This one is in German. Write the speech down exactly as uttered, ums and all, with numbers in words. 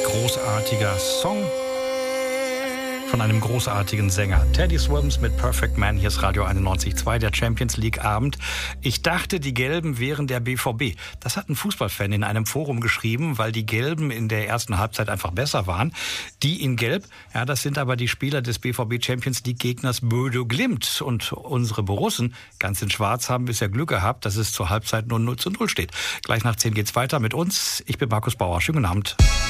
Großartiger Song von einem großartigen Sänger. Teddy Swims mit Perfect Man. Hier ist Radio einundneunzig Komma zwei, der Champions League Abend. Ich dachte, die Gelben wären der B V B. Das hat ein Fußballfan in einem Forum geschrieben, weil die Gelben in der ersten Halbzeit einfach besser waren. Die in Gelb, ja, das sind aber die Spieler des B V B Champions League Gegners Bodo Glimt. Und unsere Borussen, ganz in Schwarz, haben bisher Glück gehabt, dass es zur Halbzeit nur null zu null steht. Gleich nach zehn geht's weiter mit uns. Ich bin Markus Bauer. Schönen guten Abend.